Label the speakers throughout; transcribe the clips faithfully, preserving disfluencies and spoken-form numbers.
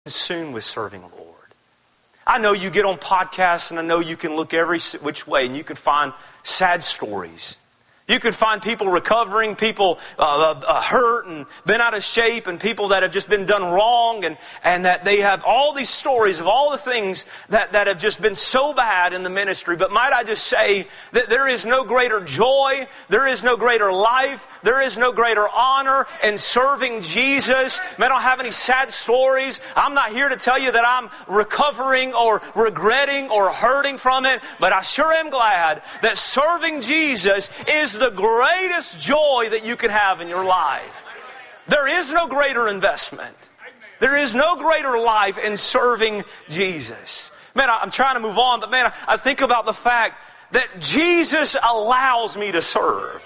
Speaker 1: Consumed with serving the Lord. I know you get on podcasts and I know you can look every which way and you can find sad stories. You can find people recovering, people uh, uh, hurt and been out of shape, and people that have just been done wrong, and, and that they have all these stories of all the things that, that have just been so bad in the ministry. But might I just say that there is no greater joy, there is no greater life, there is no greater honor in serving Jesus. Man, I don't have any sad stories. I'm not here to tell you that I'm recovering or regretting or hurting from it, but I sure am glad that serving Jesus is the greatest joy that you can have in your life. There is no greater investment. There is no greater life in serving Jesus. Man, I'm trying to move on, but man, I think about the fact that Jesus allows me to serve.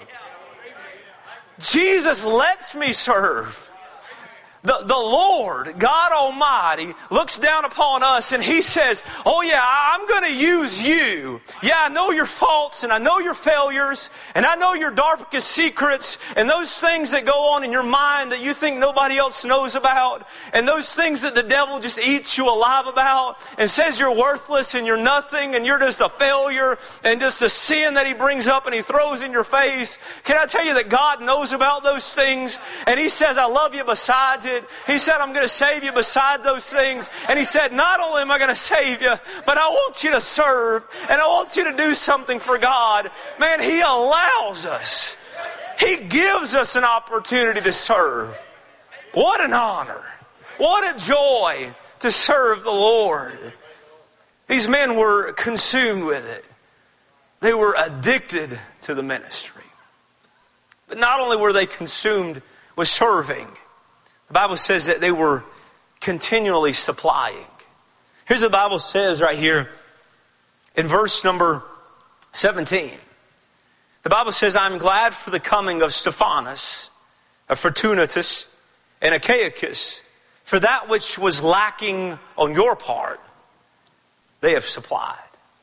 Speaker 1: Jesus lets me serve. The, the Lord, God Almighty, looks down upon us and He says, oh yeah, I'm going to use you. Yeah, I know your faults and I know your failures and I know your darkest secrets and those things that go on in your mind that you think nobody else knows about, and those things that the devil just eats you alive about and says you're worthless and you're nothing and you're just a failure and just a sin that he brings up and he throws in your face. Can I tell you that God knows about those things, and He says, I love you besides it. He said, I'm going to save you beside those things. And He said, not only am I going to save you, but I want you to serve and I want you to do something for God. Man, He allows us. He gives us an opportunity to serve. What an honor. What a joy to serve the Lord. These men were consumed with it. They were addicted to the ministry. But not only were they consumed with serving, the Bible says that they were continually supplying. Here's what the Bible says right here in verse number seventeen. The Bible says, I'm glad for the coming of Stephanas, of Fortunatus, and Achaicus, for that which was lacking on your part, they have supplied.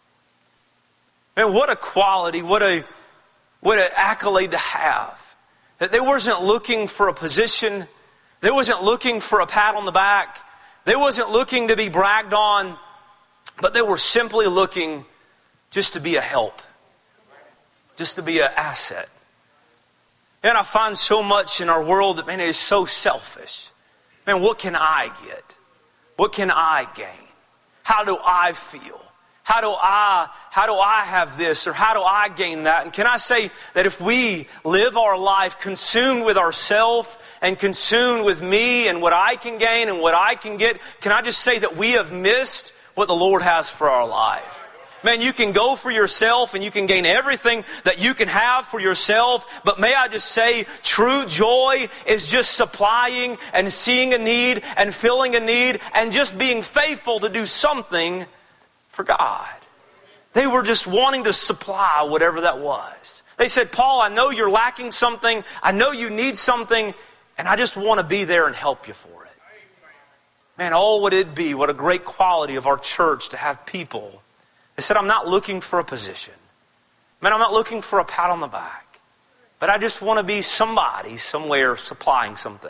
Speaker 1: Man, what a quality, what a what an accolade to have. That they wasn't looking for a position. They wasn't looking for a pat on the back. They wasn't looking to be bragged on. But they were simply looking just to be a help. Just to be an asset. And I find so much in our world that, man, it is so selfish. Man, what can I get? What can I gain? How do I feel? How do I, how do I have this, or how do I gain that? And can I say that if we live our life consumed with ourselves and consumed with me and what I can gain and what I can get, can I just say that we have missed what the Lord has for our life? Man, you can go for yourself and you can gain everything that you can have for yourself. But may I just say, true joy is just supplying and seeing a need and filling a need and just being faithful to do something for God. They were just wanting to supply whatever that was. They said, Paul, I know you're lacking something. I know you need something. And I just want to be there and help you for it. Man, oh, would it be, what a great quality of our church to have people. They said, I'm not looking for a position. Man, I'm not looking for a pat on the back. But I just want to be somebody somewhere supplying something.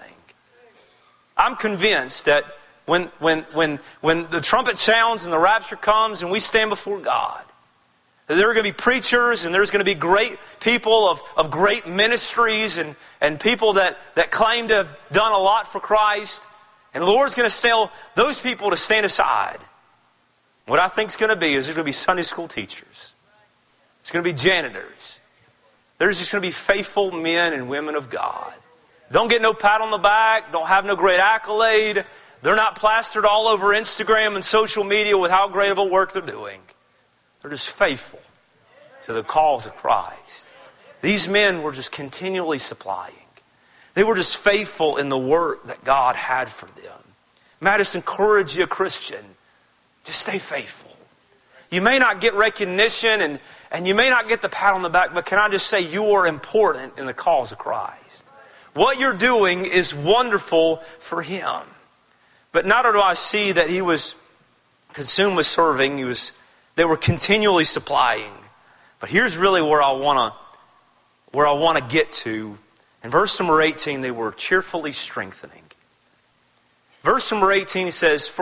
Speaker 1: I'm convinced that When, when, when, when the trumpet sounds and the rapture comes and we stand before God, that there are going to be preachers and there's going to be great people of, of great ministries and, and people that, that claim to have done a lot for Christ. And the Lord's going to tell those people to stand aside. What I think is going to be is there's going to be Sunday school teachers. It's going to be janitors. There's just going to be faithful men and women of God. Don't get no pat on the back. Don't have no great accolade. They're not plastered all over Instagram and social media with how great of a work they're doing. They're just faithful to the cause of Christ. These men were just continually supplying. They were just faithful in the work that God had for them. May I just encourage you, Christian, just stay faithful. You may not get recognition and, and you may not get the pat on the back, but can I just say you are important in the cause of Christ. What you're doing is wonderful for Him. But not only do I see that he was consumed with serving, he was, they were continually supplying. But here's really where I want to, where I want to get to. In verse number eighteen, they were cheerfully strengthening. Verse number eighteen, he says,